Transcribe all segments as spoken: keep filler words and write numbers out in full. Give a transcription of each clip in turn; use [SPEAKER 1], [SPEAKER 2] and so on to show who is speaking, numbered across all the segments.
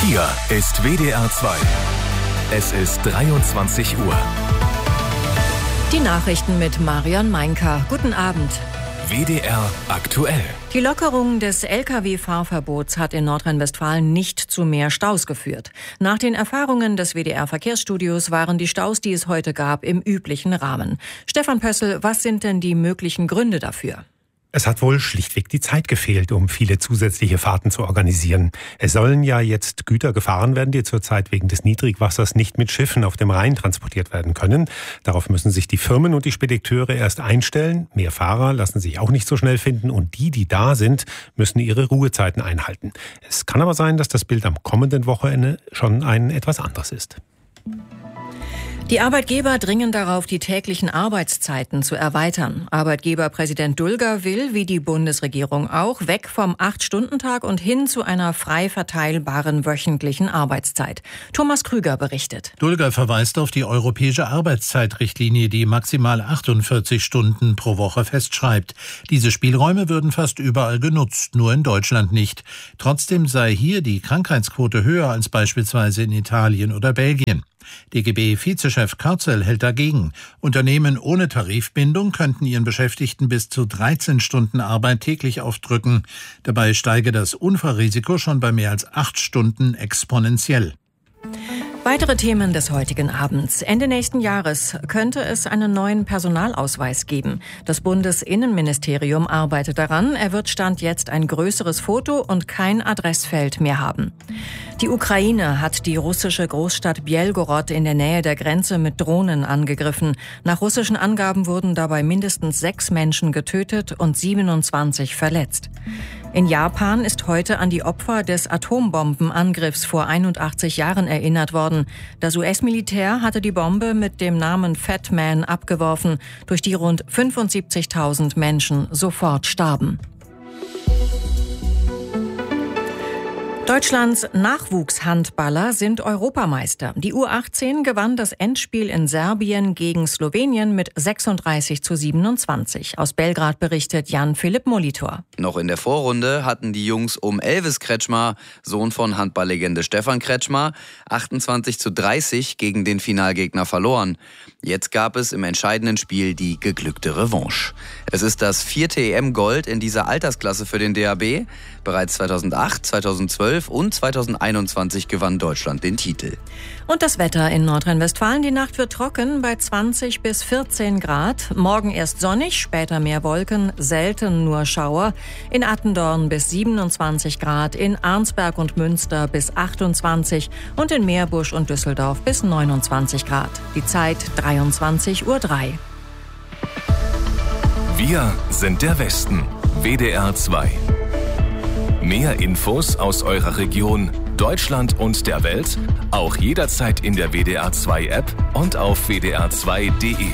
[SPEAKER 1] Hier ist W D R zwei. Es ist dreiundzwanzig Uhr.
[SPEAKER 2] Die Nachrichten mit Marion Meinker. Guten Abend.
[SPEAKER 1] W D R aktuell.
[SPEAKER 2] Die Lockerung des L K W-Fahrverbots hat in Nordrhein-Westfalen nicht zu mehr Staus geführt. Nach den Erfahrungen des W D R-Verkehrsstudios waren die Staus, die es heute gab, im üblichen Rahmen. Stefan Pössl, was sind denn die möglichen Gründe dafür?
[SPEAKER 3] Es hat wohl schlichtweg die Zeit gefehlt, um viele zusätzliche Fahrten zu organisieren. Es sollen ja jetzt Güter gefahren werden, die zurzeit wegen des Niedrigwassers nicht mit Schiffen auf dem Rhein transportiert werden können. Darauf müssen sich die Firmen und die Spediteure erst einstellen. Mehr Fahrer lassen sich auch nicht so schnell finden und die, die da sind, müssen ihre Ruhezeiten einhalten. Es kann aber sein, dass das Bild am kommenden Wochenende schon ein etwas anderes ist.
[SPEAKER 2] Die Arbeitgeber dringen darauf, die täglichen Arbeitszeiten zu erweitern. Arbeitgeberpräsident Dulger will, wie die Bundesregierung auch, weg vom Acht-Stunden-Tag und hin zu einer frei verteilbaren wöchentlichen Arbeitszeit. Thomas Krüger berichtet.
[SPEAKER 4] Dulger verweist auf die europäische Arbeitszeitrichtlinie, die maximal achtundvierzig Stunden pro Woche festschreibt. Diese Spielräume würden fast überall genutzt, nur in Deutschland nicht. Trotzdem sei hier die Krankheitsquote höher als beispielsweise in Italien oder Belgien. D G B-Vizechef Kürzel hält dagegen. Unternehmen ohne Tarifbindung könnten ihren Beschäftigten bis zu dreizehn Stunden Arbeit täglich aufdrücken. Dabei steige das Unfallrisiko schon bei mehr als acht Stunden exponentiell.
[SPEAKER 2] Weitere Themen des heutigen Abends. Ende nächsten Jahres könnte es einen neuen Personalausweis geben. Das Bundesinnenministerium arbeitet daran. Er wird Stand jetzt ein größeres Foto und kein Adressfeld mehr haben. Die Ukraine hat die russische Großstadt Bjelgorod in der Nähe der Grenze mit Drohnen angegriffen. Nach russischen Angaben wurden dabei mindestens sechs Menschen getötet und siebenundzwanzig verletzt. In Japan ist heute an die Opfer des Atombombenangriffs vor einundachtzig Jahren erinnert worden. Das U S-Militär hatte die Bombe mit dem Namen Fat Man abgeworfen, durch die rund fünfundsiebzigtausend Menschen sofort starben. Deutschlands Nachwuchshandballer sind Europameister. Die U achtzehn gewann das Endspiel in Serbien gegen Slowenien mit sechsunddreißig zu siebenundzwanzig. Aus Belgrad berichtet Jan-Philipp Molitor.
[SPEAKER 5] Noch in der Vorrunde hatten die Jungs um Elvis Kretschmer, Sohn von Handballlegende Stefan Kretschmer, achtundzwanzig zu dreißig gegen den Finalgegner verloren. Jetzt gab es im entscheidenden Spiel die geglückte Revanche. Es ist das vierte E M-Gold in dieser Altersklasse für den D A B. Bereits zweitausendacht, zweitausendzwölf und zweitausendeinundzwanzig gewann Deutschland den Titel.
[SPEAKER 2] Und das Wetter in Nordrhein-Westfalen. Die Nacht wird trocken bei zwanzig bis vierzehn Grad. Morgen erst sonnig, später mehr Wolken, selten nur Schauer. In Attendorn bis siebenundzwanzig Grad, in Arnsberg und Münster bis achtundzwanzig und in Meerbusch und Düsseldorf bis neunundzwanzig Grad. Die Zeit dreiundzwanzig Uhr drei.
[SPEAKER 1] Wir sind der Westen. W D R zwei. Mehr Infos aus eurer Region, Deutschland und der Welt, auch jederzeit in der W D R zwei App und auf w d r zwei punkt d e.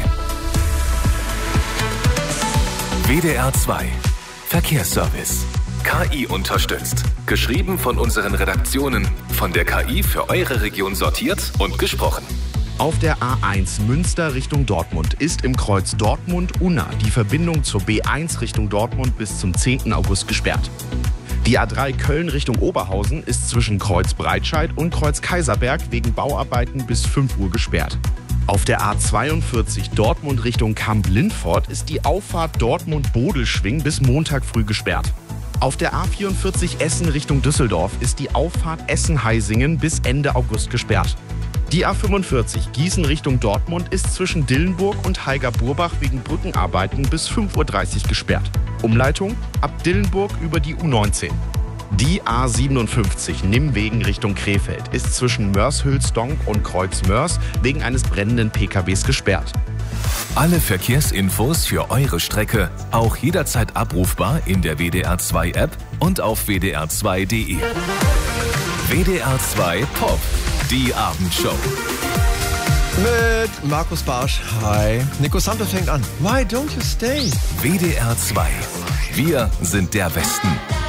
[SPEAKER 1] W D R zwei Verkehrsservice. K I unterstützt. Geschrieben von unseren Redaktionen. Von der K I für eure Region sortiert und gesprochen.
[SPEAKER 6] Auf der A eins Münster Richtung Dortmund ist im Kreuz Dortmund-Unna die Verbindung zur B eins Richtung Dortmund bis zum zehnten August gesperrt. Die A drei Köln Richtung Oberhausen ist zwischen Kreuz Breitscheid und Kreuz Kaiserberg wegen Bauarbeiten bis fünf Uhr gesperrt. Auf der A zweiundvierzig Dortmund Richtung Kamp-Lindfort ist die Auffahrt Dortmund-Bodelschwing bis Montag früh gesperrt. Auf der A vierundvierzig Essen Richtung Düsseldorf ist die Auffahrt Essen-Heisingen bis Ende August gesperrt. Die A fünfundvierzig Gießen Richtung Dortmund ist zwischen Dillenburg und Heiger-Burbach wegen Brückenarbeiten bis fünf Uhr dreißig gesperrt. Umleitung ab Dillenburg über die U neunzehn. Die A siebenundfünfzig Nimwegen Richtung Krefeld ist zwischen Mörs-Hülsdonk und Kreuz Mörs wegen eines brennenden P K Ws gesperrt.
[SPEAKER 1] Alle Verkehrsinfos für eure Strecke auch jederzeit abrufbar in der W D R zwei App und auf w d r zwei punkt d e. W D R zwei Pop, die Abendshow.
[SPEAKER 7] Mit Markus Barsch. Hi. Nico Samter fängt an. Why don't you stay?
[SPEAKER 1] W D R zwei. Wir sind der Westen.